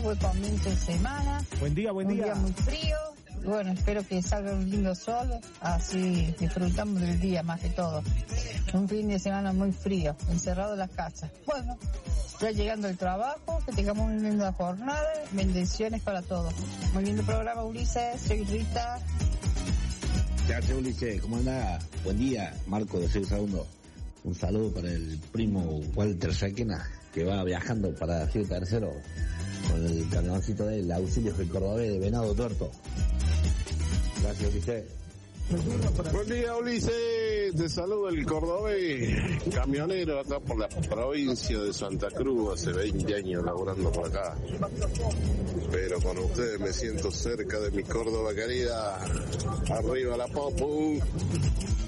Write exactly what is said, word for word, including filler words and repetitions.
buen comienzo de semana. Buen día, buen día. Un día muy frío. Bueno, espero que salga un lindo sol, así disfrutamos del día más que todo. Un fin de semana muy frío, encerrado en las casas. Bueno, ya llegando al trabajo, que tengamos una linda jornada, bendiciones para todos. Muy lindo programa, Ulises, soy Rita. Gracias, Ulises, ¿cómo anda? Buen día, Marco de seis Segundo. Un saludo para el primo Walter Saquena, que va viajando para Río Tercero con el camioncito del Auxilio del Cordobés de Venado Tuerto. Gracias, Ulises. Buen día, Ulises. Te saludo el Cordobés, camionero acá por la provincia de Santa Cruz, hace veinte años laburando por acá. Pero con ustedes me siento cerca de mi Córdoba querida. Arriba la Popu.